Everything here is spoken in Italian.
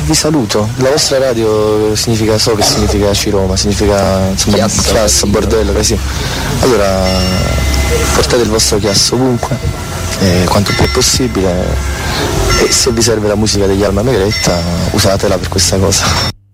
vi saluto. La vostra radio significa, so che significa Roma, significa insomma chiasso, bordello, così. Allora portate il vostro chiasso ovunque, quanto più possibile, e se vi serve la musica degli Alma Megretta usatela per questa cosa.